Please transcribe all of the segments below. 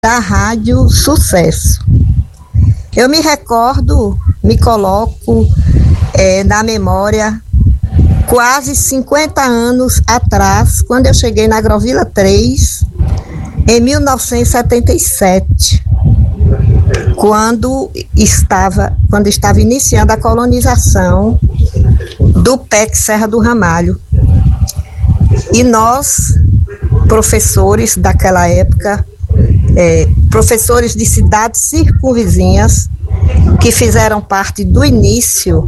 da Rádio Sucesso. Eu me recordo, me coloco na memória, quase 50 anos atrás, quando eu cheguei na Agrovila 3, em 1977, quando estava iniciando a colonização do PEC Serra do Ramalho. E nós, professores daquela época, professores de cidades circunvizinhas, que fizeram parte do início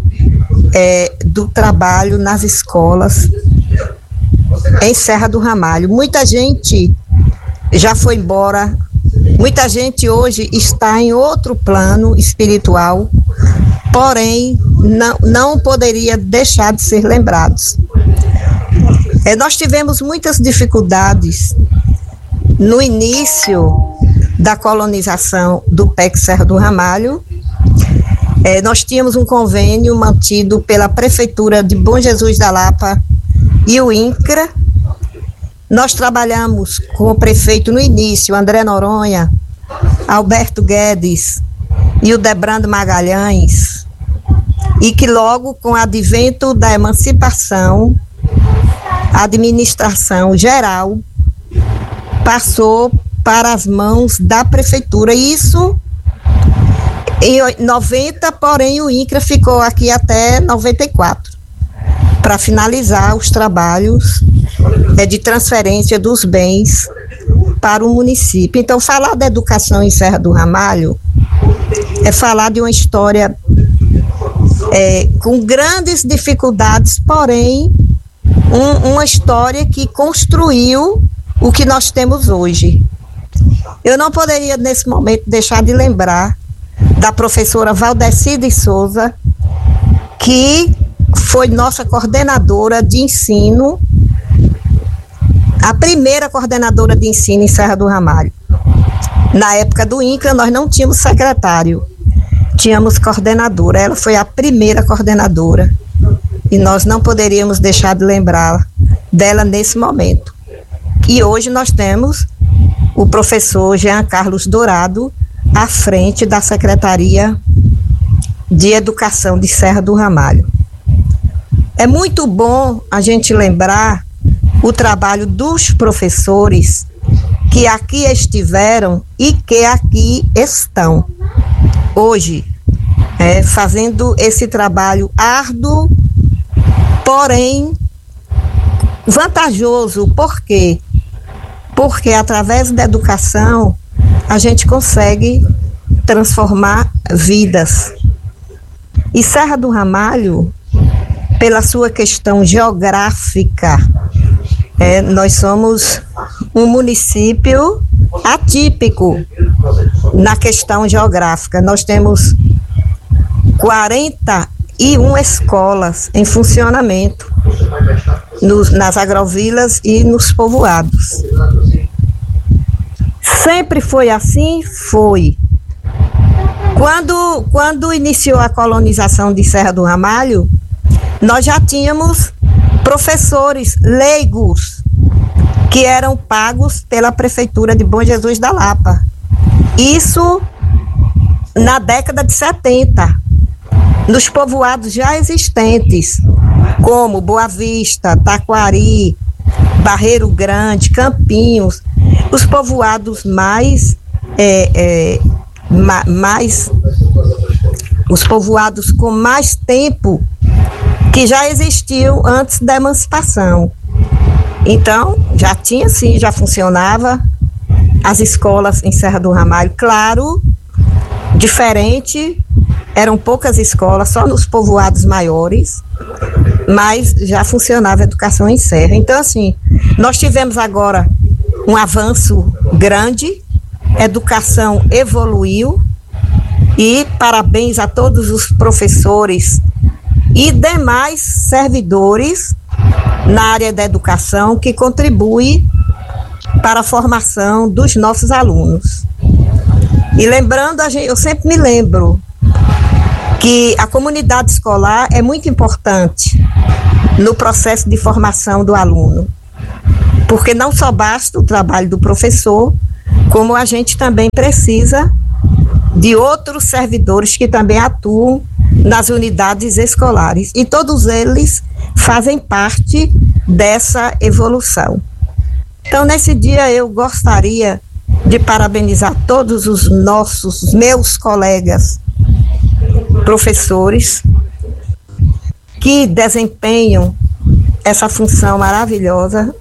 do trabalho nas escolas em Serra do Ramalho. Muita gente já foi embora, muita gente hoje está em outro plano espiritual, porém não poderia deixar de ser lembrados. Nós tivemos muitas dificuldades no início da colonização do PEC Serra do Ramalho. Nós tínhamos um convênio mantido pela Prefeitura de Bom Jesus da Lapa e o INCRA. Nós trabalhamos com o prefeito no início, André Noronha, Alberto Guedes e o Debrando Magalhães, e que logo com o advento da emancipação, a administração geral passou para as mãos da prefeitura. Isso em 90, porém o INCRA ficou aqui até 94 para finalizar os trabalhos de transferência dos bens para o município. Então, falar da educação em Serra do Ramalho é falar de uma história com grandes dificuldades, porém uma história que construiu o que nós temos hoje. Eu não poderia, nesse momento, deixar de lembrar da professora Valdeci de Souza, que foi nossa coordenadora de ensino, a primeira coordenadora de ensino em Serra do Ramalho. Na época do INCRA, nós não tínhamos secretário, tínhamos coordenadora. Ela foi a primeira coordenadora e nós não poderíamos deixar de lembrar dela nesse momento. E hoje nós temos o professor Jean Carlos Dourado à frente da Secretaria de Educação de Serra do Ramalho. É muito bom a gente lembrar o trabalho dos professores que aqui estiveram e que aqui estão hoje, fazendo esse trabalho árduo, porém vantajoso. Por quê? Porque através da educação a gente consegue transformar vidas. E Serra do Ramalho, pela sua questão geográfica, nós somos um município atípico na questão geográfica. Nós temos 41 escolas em funcionamento nas agrovilas e nos povoados. Sempre foi assim? Foi. Quando iniciou a colonização de Serra do Ramalho, nós já tínhamos professores leigos que eram pagos pela Prefeitura de Bom Jesus da Lapa. Isso na década de 70, nos povoados já existentes, como Boa Vista, Taquari, Barreiro Grande, Campinhos, os povoados os povoados com mais tempo que já existiam antes da emancipação. Então, já tinha sim, já funcionava as escolas em Serra do Ramalho. Claro, diferente, eram poucas escolas, só nos povoados maiores, mas já funcionava a educação em Serra. Então, assim, nós tivemos agora um avanço grande, a educação evoluiu, e parabéns a todos os professores e demais servidores na área da educação que contribuem para a formação dos nossos alunos. E lembrando, eu sempre me lembro que a comunidade escolar é muito importante no processo de formação do aluno, porque não só basta o trabalho do professor, como a gente também precisa de outros servidores que também atuam nas unidades escolares. E todos eles fazem parte dessa evolução. Então, nesse dia, eu gostaria de parabenizar todos os meus colegas professores que desempenham essa função maravilhosa.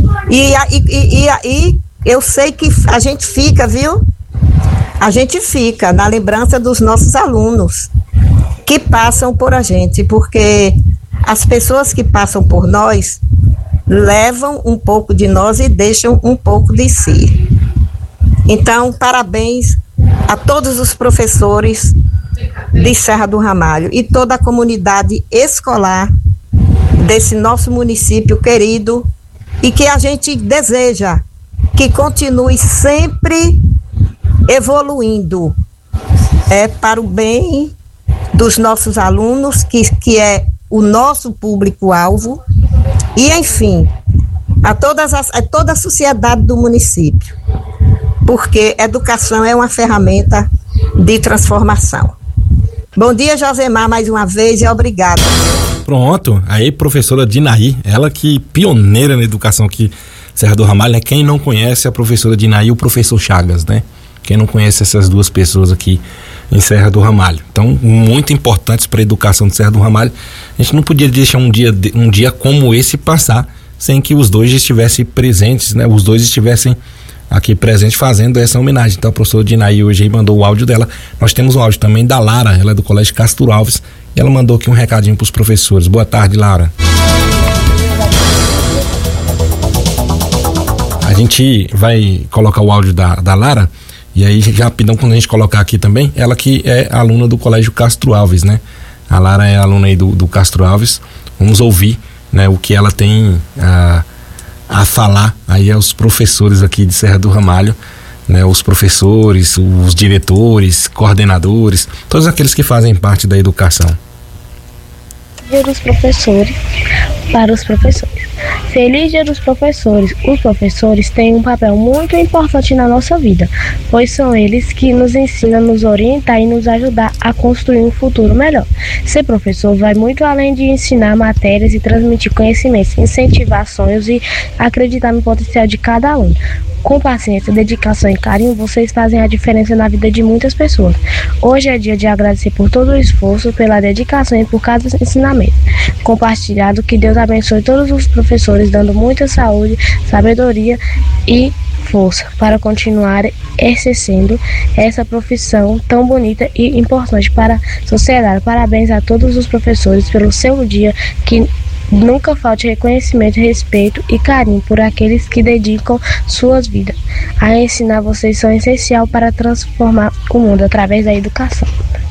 E eu sei que a gente fica, viu? A gente fica na lembrança dos nossos alunos que passam por a gente, porque as pessoas que passam por nós levam um pouco de nós e deixam um pouco de si. Então, parabéns a todos os professores de Serra do Ramalho e toda a comunidade escolar desse nosso município querido, e que a gente deseja que continue sempre evoluindo para o bem dos nossos alunos, que é o nosso público-alvo, e, enfim, a toda a sociedade do município, porque educação é uma ferramenta de transformação. Bom dia, Josemar, mais uma vez, e obrigada. Pronto, aí professora Dinaí, ela que pioneira na educação aqui Serra do Ramalho, né? Quem não conhece a professora Dinaí e o professor Chagas, né? Quem não conhece essas duas pessoas aqui em Serra do Ramalho. Então, muito importantes para a educação de Serra do Ramalho. A gente não podia deixar um dia como esse passar sem que os dois estivessem presentes, né? Os dois estivessem aqui presentes fazendo essa homenagem. Então, a professora Dinaí hoje aí mandou o áudio dela. Nós temos um áudio também da Lara, ela é do Colégio Castro Alves, e ela mandou aqui um recadinho para os professores. Boa tarde, Lara. A gente vai colocar o áudio da Lara, e aí já rapidão, quando a gente colocar aqui também, ela que é aluna do Colégio Castro Alves, né? A Lara é aluna aí do Castro Alves. Vamos ouvir, né, o que ela tem a falar aí aos professores aqui de Serra do Ramalho, né, os professores, os diretores, coordenadores, todos aqueles que fazem parte da educação. Dia dos professores, para os professores. Feliz Dia dos Professores. Os professores têm um papel muito importante na nossa vida, pois são eles que nos ensinam, nos orientar e nos ajudar a construir um futuro melhor. Ser professor vai muito além de ensinar matérias e transmitir conhecimentos, incentivar sonhos e acreditar no potencial de cada aluno. Com paciência, dedicação e carinho, vocês fazem a diferença na vida de muitas pessoas. Hoje é dia de agradecer por todo o esforço, pela dedicação e por cada ensinamento compartilhado. Que Deus abençoe todos os professores, dando muita saúde, sabedoria e força para continuar exercendo essa profissão tão bonita e importante para a sociedade. Parabéns a todos os professores pelo seu dia, que nunca falte reconhecimento, respeito e carinho por aqueles que dedicam suas vidas a ensinar. Vocês são essencial para transformar o mundo através da educação.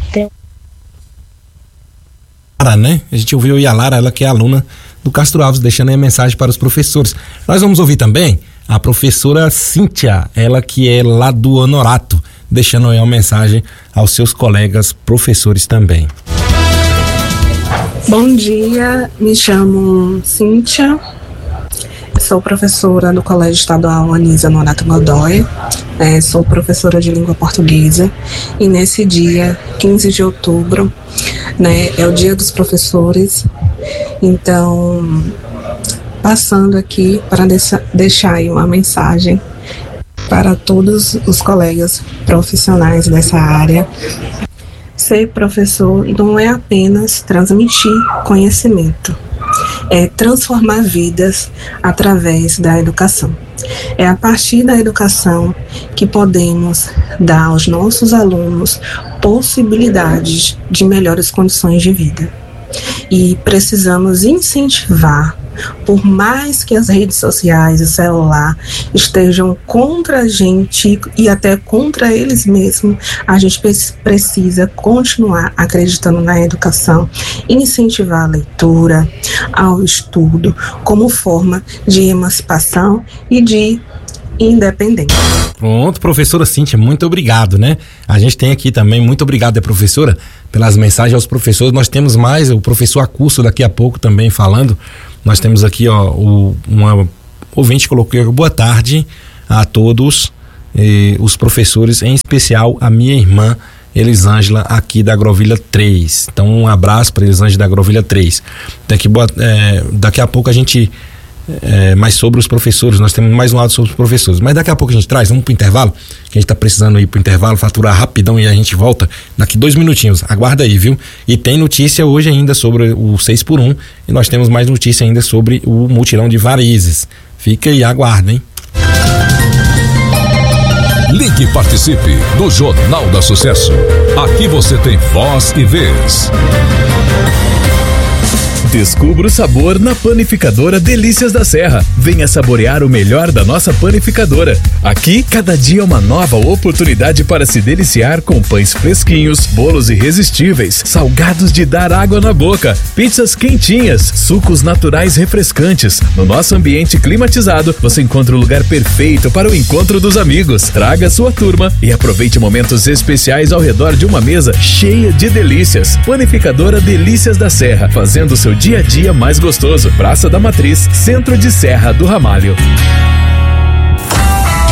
Né? A gente ouviu a Lara, ela que é aluna do Castro Alves, deixando aí a mensagem para os professores. Nós vamos ouvir também a professora Cíntia, ela que é lá do Honorato, deixando aí uma mensagem aos seus colegas professores também. Bom dia, me chamo Cíntia, sou professora do Colégio Estadual Anísia Nonato Godoy, sou professora de língua portuguesa, e nesse dia, 15 de outubro, é o Dia dos Professores. Então, passando aqui para deixar aí uma mensagem para todos os colegas profissionais dessa área. Ser professor não é apenas transmitir conhecimento, é transformar vidas através da educação. É a partir da educação que podemos dar aos nossos alunos possibilidades de melhores condições de vida. E precisamos incentivar, por mais que as redes sociais e o celular estejam contra a gente e até contra eles mesmos, a gente precisa continuar acreditando na educação, incentivar a leitura, ao estudo, como forma de emancipação e de independência. Pronto, professora Cíntia, muito obrigado, né? A gente tem aqui também, muito obrigado, professora, pelas mensagens aos professores. Nós temos mais o professor Acúcio daqui a pouco também falando. Nós temos aqui, uma ouvinte colocou: boa tarde a todos, os professores, em especial a minha irmã Elisângela, aqui da Agrovilha 3. Então, um abraço para Elisângela da Agrovilha 3. Daqui a pouco a gente... mais sobre os professores, nós temos mais um lado sobre os professores, mas daqui a pouco a gente traz, vamos pro intervalo, que a gente tá precisando ir pro intervalo, faturar rapidão e a gente volta daqui 2 minutinhos, aguarda aí, viu? E tem notícia hoje ainda sobre o 6x1 e nós temos mais notícia ainda sobre o mutirão de varizes. Fica aí, aguarda, hein? Ligue e participe do Jornal da Sucesso. Aqui você tem voz e vez. Descubra o sabor na Panificadora Delícias da Serra. Venha saborear o melhor da nossa panificadora. Aqui, cada dia é uma nova oportunidade para se deliciar com pães fresquinhos, bolos irresistíveis, salgados de dar água na boca, pizzas quentinhas, sucos naturais refrescantes. No nosso ambiente climatizado, você encontra o lugar perfeito para o encontro dos amigos. Traga sua turma e aproveite momentos especiais ao redor de uma mesa cheia de delícias. Panificadora Delícias da Serra, fazendo seu dia a dia mais gostoso. Praça da Matriz, Centro de Serra do Ramalho.